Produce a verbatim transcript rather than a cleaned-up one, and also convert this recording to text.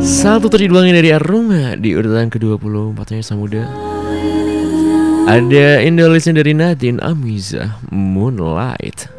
Satu terjadi dari Aroma di urutan ke dua puluh empat-nya Samuda. Ada Indonesian dari Nadine Amiza, Moonlight.